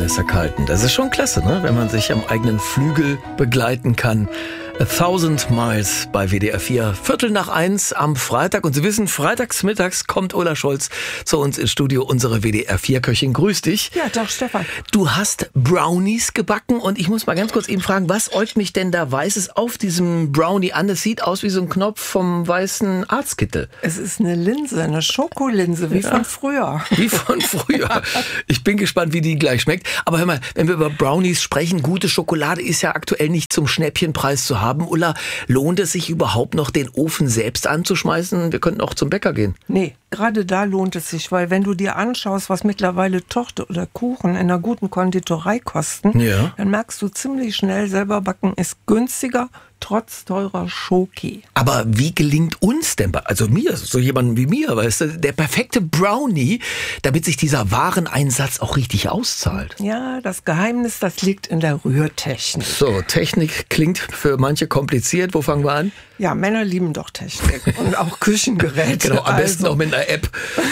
Vanessa Carlton. Das ist schon klasse, ne? Wenn man sich am eigenen Flügel begleiten kann. 1000 Miles bei WDR 4, 1:15 am Freitag. Und Sie wissen, freitags mittags kommt Ulla Scholz zu uns ins Studio, unsere WDR 4-Köchin. Grüß dich. Ja, doch, Stefan. Du hast Brownies gebacken und ich muss mal ganz kurz eben fragen, was äugt mich denn da Weißes auf diesem Brownie an? Es sieht aus wie so ein Knopf vom weißen Arztkittel. Es ist eine Linse, eine Schokolinse, wie von früher. Wie von früher. Ich bin gespannt, wie die gleich schmeckt. Aber hör mal, wenn wir über Brownies sprechen, gute Schokolade ist ja aktuell nicht zum Schnäppchenpreis zu haben. Ulla, lohnt es sich überhaupt noch, den Ofen selbst anzuschmeißen? Wir könnten auch zum Bäcker gehen. Nee, gerade da lohnt es sich, weil wenn du dir anschaust, was mittlerweile Torte oder Kuchen in einer guten Konditorei kosten, dann merkst du ziemlich schnell, selber backen ist günstiger, trotz teurer Schoki. Aber wie gelingt uns denn, also mir, so jemandem wie mir, weißt du, der perfekte Brownie, damit sich dieser Wareneinsatz auch richtig auszahlt? Ja, das Geheimnis, das liegt in der Rührtechnik. So, Technik klingt für manche kompliziert. Wo fangen wir an? Ja, Männer lieben doch Technik und auch Küchengeräte. Genau, am besten auch mit einer App.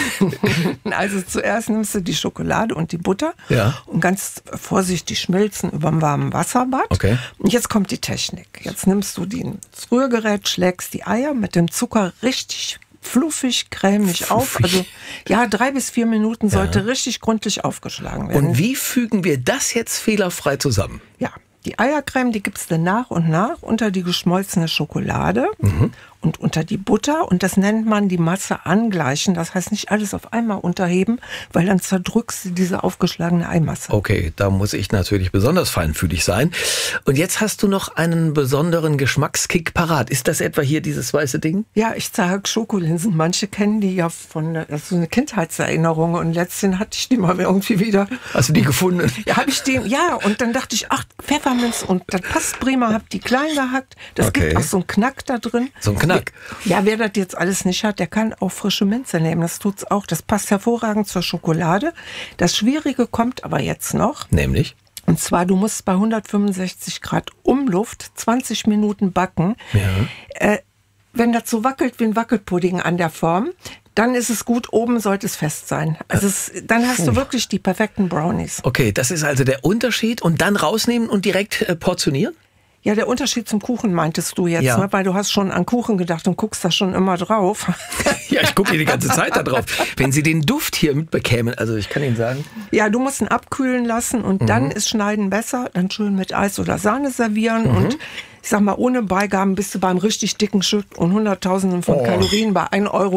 Also zuerst nimmst du die Schokolade und die Butter und ganz vorsichtig schmilzen über dem warmen Wasserbad. Okay. Und jetzt kommt die Technik. Jetzt nimmst du das Rührgerät, schlägst die Eier mit dem Zucker richtig fluffig, cremig auf. Also 3 bis 4 Minuten sollte richtig gründlich aufgeschlagen werden. Und wie fügen wir das jetzt fehlerfrei zusammen? Ja, die Eiercreme, die gibst du nach und nach unter die geschmolzene Schokolade und unter die Butter. Und das nennt man die Masse angleichen. Das heißt nicht alles auf einmal unterheben, weil dann zerdrückst du diese aufgeschlagene Eimasse. Okay, da muss ich natürlich besonders feinfühlig sein. Und jetzt hast du noch einen besonderen Geschmackskick parat. Ist das etwa hier dieses weiße Ding? Ja, ich sage Schokolinsen. Manche kennen die ja das ist so eine Kindheitserinnerung. Und letztens hatte ich die mal irgendwie wieder. Hast du die gefunden? Ja, habe ich die. Ja, und dann dachte ich, ach, Pfefferminz und das passt prima. Hab die klein gehackt. Das gibt auch so einen Knack da drin. So ein Knack? Ja, wer das jetzt alles nicht hat, der kann auch frische Minze nehmen. Das tut's auch. Das passt hervorragend zur Schokolade. Das Schwierige kommt aber jetzt noch. Nämlich? Und zwar, du musst bei 165 Grad Umluft 20 Minuten backen. Ja. Wenn das so wackelt wie ein Wackelpudding an der Form, dann ist es gut, oben sollte es fest sein. Also dann hast du wirklich die perfekten Brownies. Okay, das ist also der Unterschied. Und dann rausnehmen und direkt portionieren? Ja, der Unterschied zum Kuchen meintest du jetzt, ne? Weil du hast schon an Kuchen gedacht und guckst da schon immer drauf. Ja, ich gucke die ganze Zeit da drauf. Wenn Sie den Duft hier mitbekämen, also ich kann Ihnen sagen. Ja, du musst ihn abkühlen lassen und dann ist Schneiden besser. Dann schön mit Eis oder Sahne servieren und ich sag mal, ohne Beigaben bist du beim richtig dicken Stück und Hunderttausenden von Kalorien bei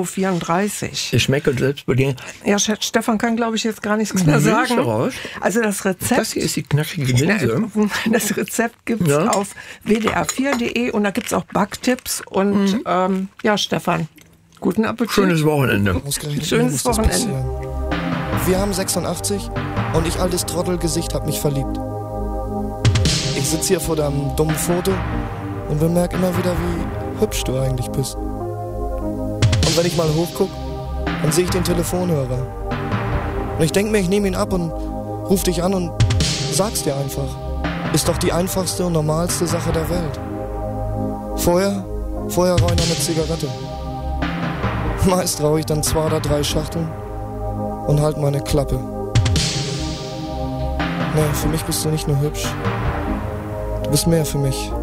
1,34 €. Ich schmecke selbst bei dir. Ja, Stefan kann, glaube ich, jetzt gar nichts mehr sagen. Also das Rezept. Das hier ist die knackige Linse. Das Rezept gibt's auf wdr4.de und da gibt's auch Backtipps und Stefan, guten Appetit. Schönes Wochenende. Schönes Wochenende. Wir haben 86 und ich, altes Trottelgesicht, hab mich verliebt. Ich sitze hier vor deinem dummen Foto und bemerke immer wieder, wie hübsch du eigentlich bist. Und wenn ich mal hochguck, dann sehe ich den Telefonhörer. Und ich denke mir, ich nehme ihn ab und ruf dich an und sag's dir einfach. Ist doch die einfachste und normalste Sache der Welt. Vorher rauche ich noch eine Zigarette. Meist rauche ich dann 2 oder 3 Schachteln und halt meine Klappe. Nee, für mich bist du nicht nur hübsch. Du bist mehr für mich.